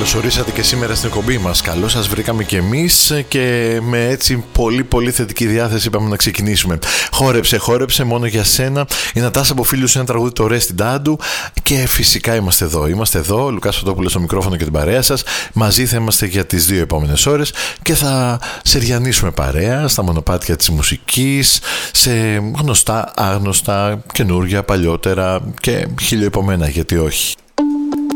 καλώς ορίσατε και σήμερα στην εκπομπή μας. Καλώς σας βρήκαμε και εμείς και με έτσι πολύ θετική διάθεση είπαμε να ξεκινήσουμε. Χόρεψε μόνο για σένα. Η Νατάσα από Φίλους, ένα τραγούδι το Rest in Dadu. Και φυσικά είμαστε εδώ. Ο Λουκάς Φωτόπουλος στο μικρόφωνο και την παρέα σας. Μαζί θα είμαστε για τις 2 επόμενες ώρες και θα σεριανίσουμε παρέα στα μονοπάτια της μουσικής, σε γνωστά, άγνωστα, καινούργια, παλιότερα και χιλιοεπομένα, γιατί όχι.